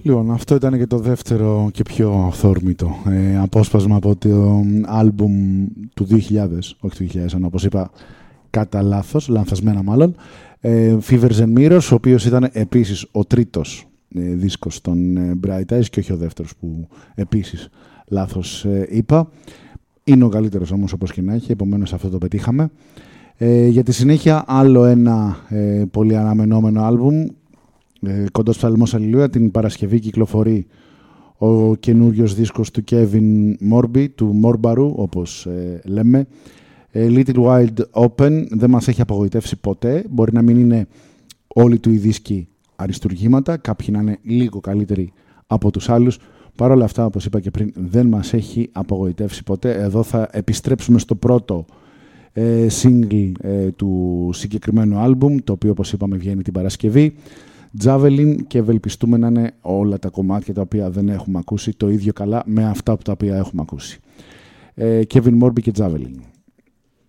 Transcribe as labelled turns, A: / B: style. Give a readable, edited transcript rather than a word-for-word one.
A: Λοιπόν, αυτό ήταν και το δεύτερο και πιο αυθόρμητο απόσπασμα από το άλμπουμ του 2000, όχι του 2000, όπως είπα, κατά λάθος, λανθασμένα μάλλον, Fevers and Mirrors, ο οποίος ήταν επίσης ο τρίτος δίσκος των Bright Eyes και όχι ο δεύτερος που επίσης λάθος είπα. Είναι ο καλύτερος όμως όπως και να έχει, επομένως αυτό το πετύχαμε. Για τη συνέχεια άλλο ένα πολύ αναμενόμενο άλμπουμ, Κοντός Ψαλμός Αλληλούια. Την Παρασκευή κυκλοφορεί ο καινούριος δίσκος του Kevin Morby, του Morbaru όπως λέμε. Little Wild Open, δεν μας έχει απογοητεύσει ποτέ. Μπορεί να μην είναι όλοι του οι δίσκοι αριστουργήματα, κάποιοι να είναι λίγο καλύτεροι από τους άλλους. Παρ' όλα αυτά, όπως είπα και πριν, δεν μας έχει απογοητεύσει ποτέ. Εδώ θα επιστρέψουμε στο πρώτο single του συγκεκριμένου άλμπουμ, το οποίο όπως είπαμε βγαίνει την Παρασκευή, Javelin, και ευελπιστούμε να είναι όλα τα κομμάτια τα οποία δεν έχουμε ακούσει το ίδιο καλά με αυτά που τα οποία έχουμε ακούσει. Kevin Morby και Javelin.